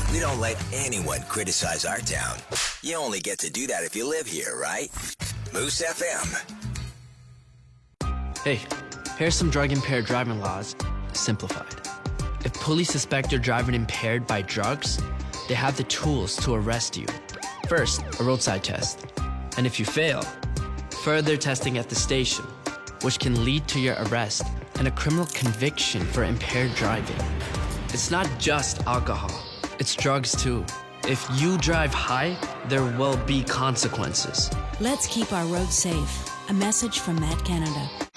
We don't let anyone criticize our town. You only get to do that if you live here, right? Moose FM. Hey, here's some drug-impaired driving laws, simplified. If police suspect you're driving impaired by drugs, they have the tools to arrest you. First, a roadside test. And if you fail, further testing at the station, which can lead to your arrest and a criminal conviction for impaired driving. It's not just alcohol, it's drugs too. If you drive high, there will be consequences. Let's keep our roads safe. A message from Matt Canada.